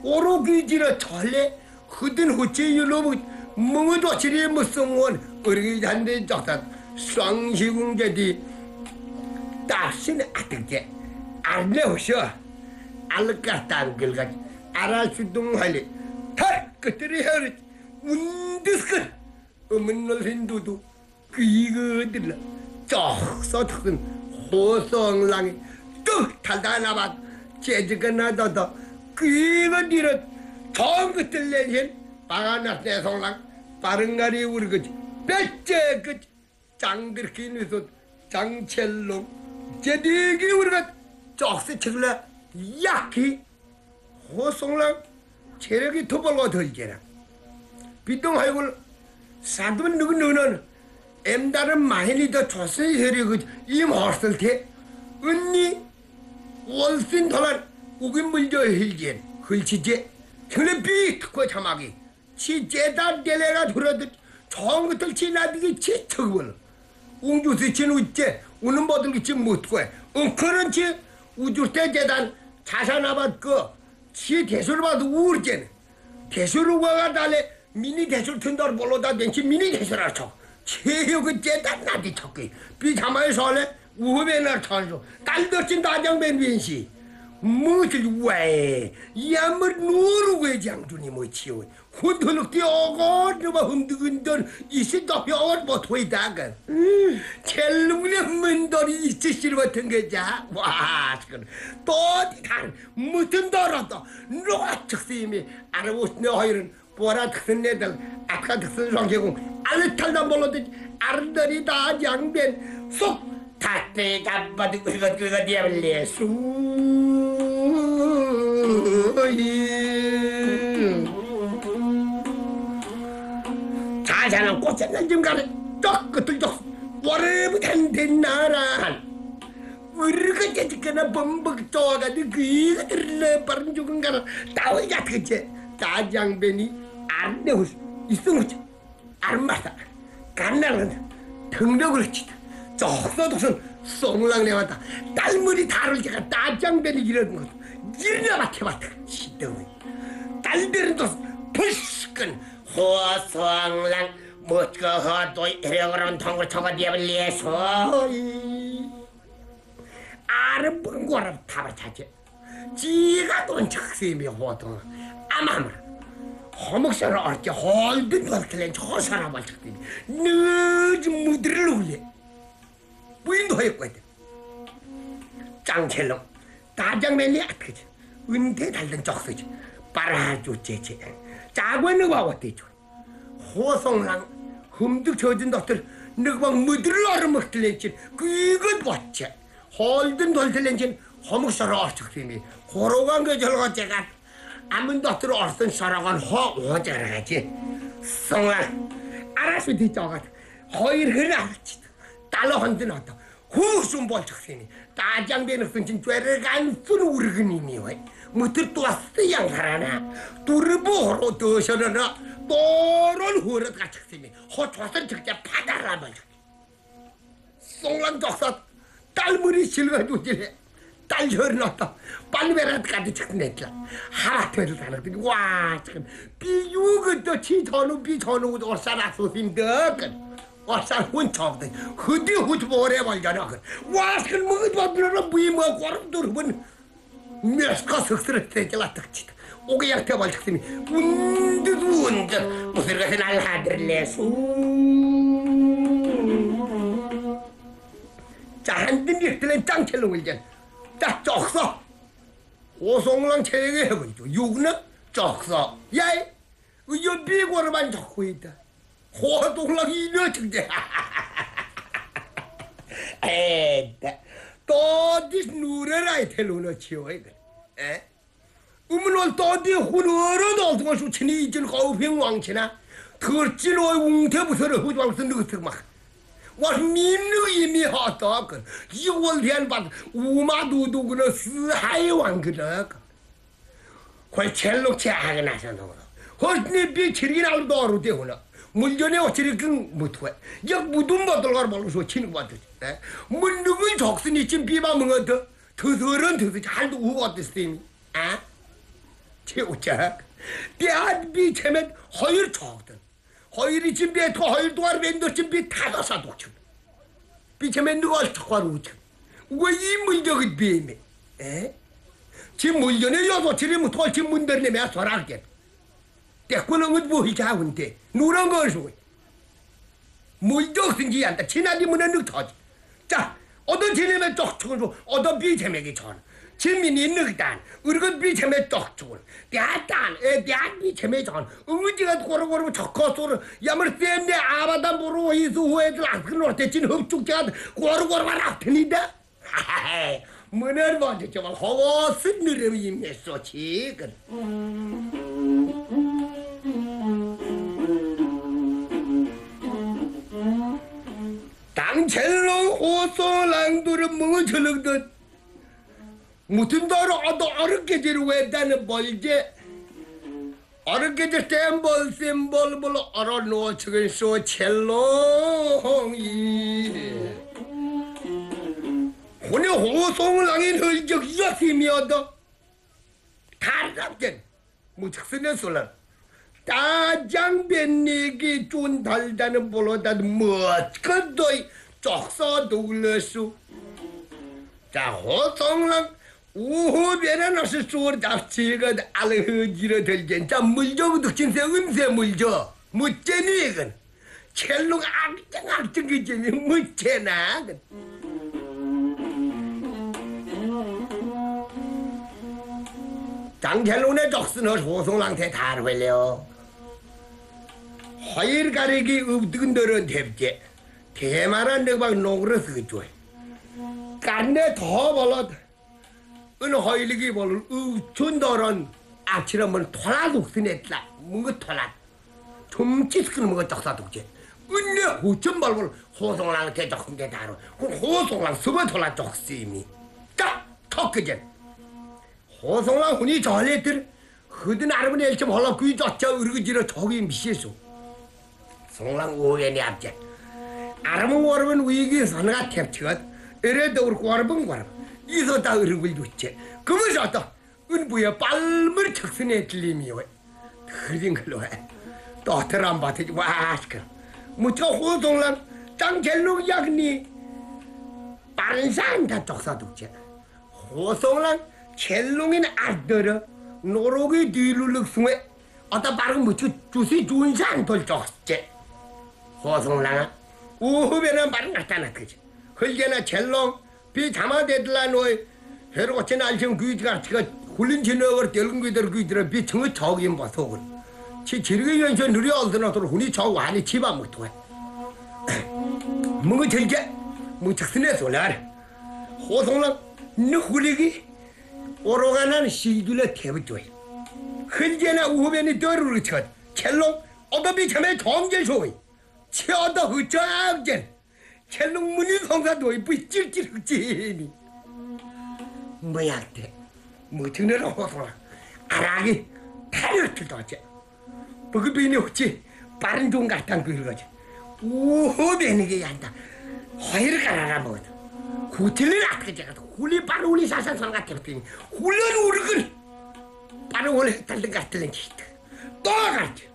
오로기지라 철래 흐든 호체율로 멍어도 어찌리 무슨 어리기 한데 적다双시궁제디 다시는 아득게 안내 오셔 알까딴 글가 알아주동할래 다 그들이 해리 운드스크 어문을 힌두도 그 이거들라 쩍서득은 호성랑이 뚝 달달나밭 제지가 나다다 그 이거들은 좋은 것들 내신 바가나 내송랑 빠른가리 우르거지 배째 그 장들기는서 장첼롱 제디기 우리가 쪽세 칠라 약히 호송랑 체력이 도벌고 덜게라 비동하이고 사두면 누구는 엠다른 마흔이 더 조선이 혈이고 임 허슬 테 언니 월신 돌아 우긴 물려 hilgen 흘치제 그래 비 특고 자막이 치제다 데레가 들어도 좋은 것들 지나디기 치척을 웅주스 친 우째 우는 모든 게 지금 못고 그런지 우주대 재단 자산아밭 치 대수를 봐도 우울제는 대수로가 달래 미니 대출 튼다를 몰라다 벤치 미니 대수를 쳐 체육 그 재단 나디 쳤기 비자마에 설레 우회날 쳐줘 딸들진 다장변 빈시 무엇을 왜 야물 누르고 장군이 뭐 치워 혼돈을 뛰어고 누가 흔들흔들 이시도 병을 못 보이다가 첼lum의 문돌이 있으실 같은 거자 와 지금 또 단 무슨 돌아도 누가 특심이 알아보시네 하이는 보라 특선 애들 아까 특선 성계공 알탈다 몰라도 알들이 다 장변 속 다때 잡아도 그거 디아블레 자자는 꽃잔날 좀 가래 떡그들떡 와르부탄 나란 우리가 제지거나 범벅 쪼가지고 그이가 빠른 죽은 가라 따위가 그제 자장변이 안 내고서 있으면 안 맞다 간날은 등력을 치다 저서도선 송랑 내왔다 딸머리 다룰 제가 따장변이 이런 것 일어나 해봤다 시더위 딸들은 또 불스끈 호송랑 못거 허도 이래그런 통을 쳐가 디아블리에서 아름본 거라 답을 찾지 지가 돈 적심이 호도 아마마 허목사를 어찌 홀든 돌틀렌 저 사람을 찾더니 늦은 무드를 올래 부인도 했거든 짱첼로 다장면이 아프지 은퇴 달던 적서지 빨아주제지 짜고는 와왔대죠 호송랑 흠득 젖은 덕들 너가 무드를 얼어먹들렌진 그것 왔지 홀든 돌틀렌진 허목사를 어쩌더니 호로간 그 절거제가 아문 덕들 얼선 사랑한 호오자라지 송아 알아서 뒤져가 허일 흐라지 달러 헌든 왔다 후숨 볼적세니 따장변을 쓴진 죄를간 쓴 우르그니니 왜 무트 또 쓰양 살아나 두르보로 더셔나 또런 후를 같이세니 호초선 적자 파다라면 송랑 적사 딸머리 실가지고질래 딸 혈났다 빨리베라까지 çıx냈라 하라테를 사는데 와 지금 비유그도 치전우 비전우 얼싸라소신데 와살 혼자거든 흐디 후드 모래 발잖아 와스근 먹을 밥이라는 부이 뭐 거름 두르면 몇가 석스를 대질라 득치다 오게 약태 발작심이 운드 무슨 것은 알하들레수 자 한든 일들은 짱첼로 울전 자 쪽서 호송랑 체에게 해고 있죠 육나 쪽서 야이 이 비고르만 적고 있다 호동랑 이녀 증제 에다 또디 누레라이 텔로나 치워 이거 에 우문을 또디 훈어로 어떤 수 친이 이진 거우평 왕치나 더진로 웅태부서를 후주왕서 느긋 막 와 민느 이미 하다 그 이월 대한 우마두두그나 스하이 왕그나 그 첼록체 하게 나서노 허스니 비치리 나올 도로 되구나 물전에 어찌리 그 못해 약 무dum못 들어가 벌써 치는 거 같아 문능은 적선이 좀 비바 먹어도 더더런 더더 잘도 우고 어땠으니 아 Çevçak. Diğer bir çemet hayır çoğdu. Hayır için bir etki, hayır duvar bendir için bir tadasa dokçun. Bir çemenlik açtık var uçun. Ve iyi mılca gitmeyeyim mi? Çin mılca ne yazı çiri mutfal çin mındır ne meğer sorar gel. Tekkulun bu hikâhünde. Nuran görüşü. Mılca oksunca yanda çin adı mınanlık tadı. 자, 어떤 제네면 떡죽을 어떤 비체맥이 전 진민이 늑단 우리가 비체맥 떡죽을 대단 대한 비체맥 전 응지가 고루고루 적어서로 야물 쌤네 아바다 모르고 이수 후에들 안 끊어 대진 흡죽자가 고루고루 말아트니다 문을 먼저 좀 허워 쓴 느낌이 임했어 지금 당첼로 호소랑들은 멍청들 무슨 다로 어렵게 지루했다는 벌제 어렵게 지 셈볼 얼어놓치긴 소첼로이 혼이 호송랑인 헐적 여심이어도 다르답겐 무척스는 소란 다장변내기 준 달다는 볼로다 멋것도이 쪽서 돌려수 자 호송랑 우후변에 나서 쏘르 잡지가 알흐지러 들겐 자 물적 득진세 음세 물적 무째니건 첼롱 악정이 재미 무째나 장첼롱의 적스는 호송랑테 다르vel요 화일 가리기 읍득은들은 탭제 대만한 너박 농으로 쓰죠 깐내 더 벌어 은 화일기 벌을 읍촌더런 악치라면 토라독스냈다 뭔가 토라 좀치스크는 뭔가 적사독제 은내 호천 벌을 호송랑테 적은게 다루 호송랑 서버 토라 적스이미 딱 턱그젠 호송랑 훈이 전래들 흐든 아르면 엘점 헐라 그이 젖자 으르기지러 저기 미시소 송랑 오연이 앞제 아르면 워르면 위기 선가 탭치것 이래도 그렇고 워르면 이서 다 으르고 있지 그러면서 왔다 은부에 빨물 척선에 들림이요 그린 걸로 해 또트람 바트지 와스크 무쳐 호송랑 장젤롱 약니 빠른산 다 적사독제 호송랑 첼롱인 아들어 노록이 뒤룰륵 승회 어따 빠른 무쳐 주시 준산 돌 적제 호송랑 우후배는 빠른 나타나 그지 헐게나 첼롱 비 자마대들라 노이 해로고치 날청 그이지가 지가 굴린 지너걸 델근 그이들 그이들아 비 청의 저기인 봐서 치 지르게 연전 느리 얼드나도록 훈이 저 완이 집안 못해 뭔가 들게 뭐 작스네 소라래 호송랑 너 굴리기 오로가난 시줄에 태우줘야 흔제나 우변이 떠르르 쳐 첼롱 어더비 참에 정제소이 치어더 흑장젠 첼롱 문이 성사도이 부찔찔 흑지니 뭐야 때 뭐 등내로 호송랑 아라기 타르틀 도지 버그비니 혹시 빠른 종 같은 그거지 우호변이게 한다 화이를 가라라 먹어도 구틀을 아프게 제가 훌리 빠른 훌리 사산선 같은 훌리는 우르근 빠른 훌리 달든 같은 짓 또 같이